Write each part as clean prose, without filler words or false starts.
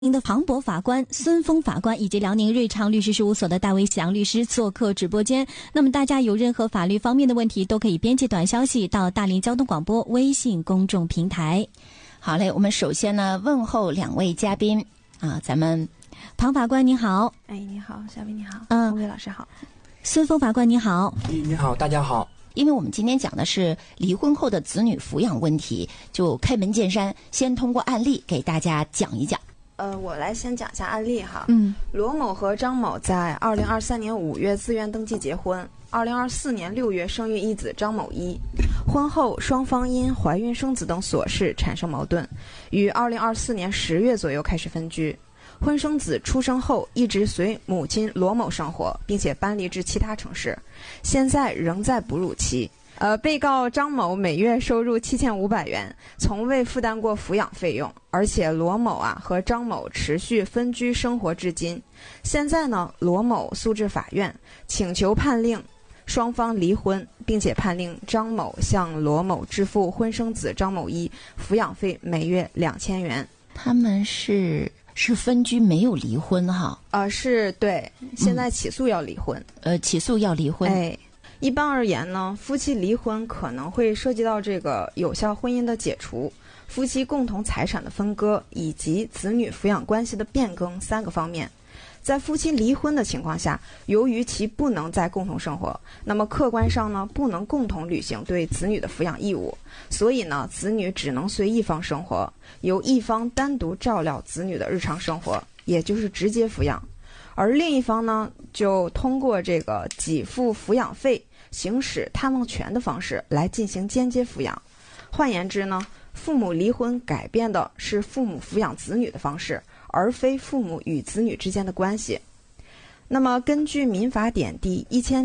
您的庞博法官、孙峰法官以及辽宁瑞昌律师事务所的戴维祥律师做客直播间。那么大家有任何法律方面的问题，都可以编辑短消息到大连交通广播微信公众平台。 好嘞，我们首先呢问候两位嘉宾啊，咱们庞法官你好。 哎，你好，小薇你好， 洪伟老师好。 孙峰法官你好。 你好，大家好。 因为我们今天讲的是离婚后的子女抚养问题，就开门见山，先通过案例给大家讲一讲。 我来先讲一下案例哈。 罗某和张某在2023年5月自愿登记结婚，2024年6月生育一子张某一。婚后双方因怀孕生子等琐事产生矛盾，于2024年10月左右开始分居。婚生子出生后一直随母亲罗某生活，并且搬离至其他城市，现在仍在哺乳期。被告张某每月收入7500元，从未负担过抚养费用，而且罗某和张某持续分居生活至今。现在呢，罗某诉至法院，请求判令双方离婚，并且判令张某向罗某支付婚生子张某一抚养费每月2000元。 他们是分居没有离婚哈？ 是对，现在起诉要离婚。 起诉要离婚。 哎。一般而言呢，夫妻离婚可能会涉及到这个有效婚姻的解除、夫妻共同财产的分割以及子女抚养关系的变更3个方面。在夫妻离婚的情况下，由于其不能再共同生活，那么客观上呢不能共同履行对子女的抚养义务，所以呢子女只能随一方生活，由一方单独照料子女的日常生活，也就是直接抚养。而另一方呢就通过这个给付抚养费行使探望权的方式来进行间接抚养。换言之呢，父母离婚改变的是父母抚养子女的方式，而非父母与子女之间的关系。那么根据民法典第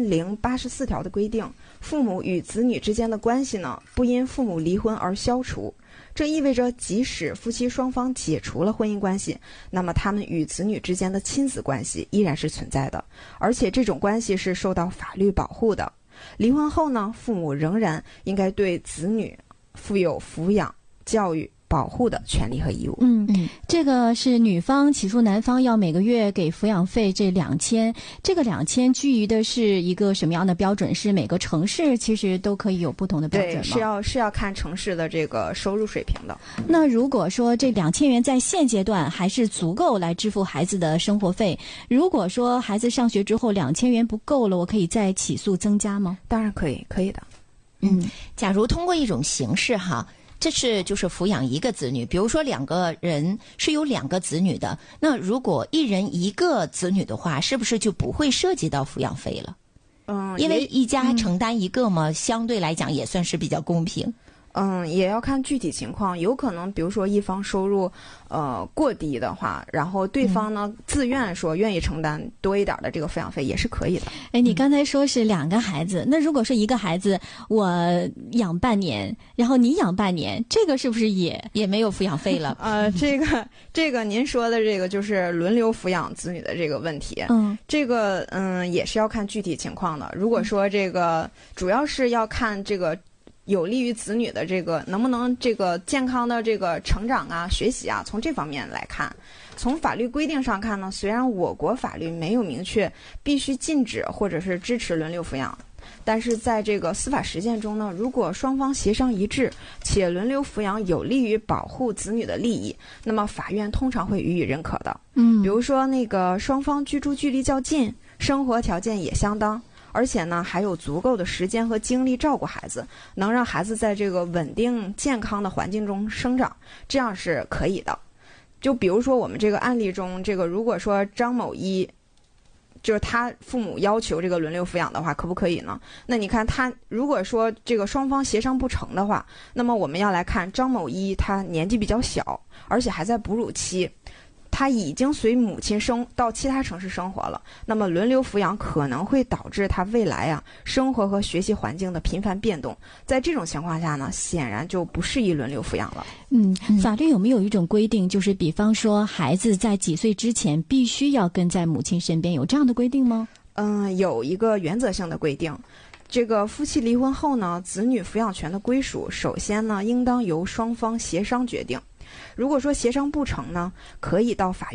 1084条的规定，父母与子女之间的关系呢不因父母离婚而消除，这意味着即使夫妻双方解除了婚姻关系，那么他们与子女之间的亲子关系依然是存在的，而且这种关系是受到法律保护的。离婚后呢，父母仍然应该对子女负有抚养、教育、保护的权利和义务。 这个是女方起诉男方要每个月给抚养费这2000，这个2000基于的是一个什么样的标准？是每个城市其实都可以有不同的标准吗？ 对，是要看城市的这个收入水平的。 那如果说这2000元在现阶段还是足够来支付孩子的生活费，如果说孩子上学之后2000元不够了，我可以再起诉增加吗？ 当然可以的。 假如通过一种形式哈，这是就是抚养一个子女，比如说2个人是有2个子女的，那如果一人1个子女的话，是不是就不会涉及到抚养费了？因为一家承担一个嘛，相对来讲也算是比较公平。 也要看具体情况，有可能比如说一方收入过低的话，然后对方呢自愿说愿意承担多一点的这个抚养费也是可以的。 你刚才说是2个孩子，那如果是1个孩子我养半年，然后你养半年，这个是不是也没有抚养费了？ 这个您说的这个就是轮流抚养子女的这个问题。这个也是要看具体情况的。如果说这个主要是要看这个有利于子女的这个能不能这个健康的这个成长学习从这方面来看。从法律规定上看呢，虽然我国法律没有明确必须禁止或者是支持轮流抚养，但是在这个司法实践中呢，如果双方协商一致且轮流抚养有利于保护子女的利益，那么法院通常会予以认可的。比如说那个双方居住距离较近，生活条件也相当，而且呢还有足够的时间和精力照顾孩子，能让孩子在这个稳定健康的环境中生长，这样是可以的。就比如说我们这个案例中，这个如果说张某一就是他父母要求这个轮流抚养的话，可不可以呢？那你看他如果说这个双方协商不成的话，那么我们要来看张某一他年纪比较小，而且还在哺乳期，他已经随母亲到其他城市生活了，那么轮流抚养可能会导致他未来生活和学习环境的频繁变动，在这种情况下呢，显然就不适宜轮流抚养了。 法律有没有一种规定，就是比方说孩子在几岁之前必须要跟在母亲身边，有这样的规定吗？ 有一个原则性的规定。这个夫妻离婚后呢，子女抚养权的归属首先呢应当由双方协商决定。 如果说协商不成呢，可以到法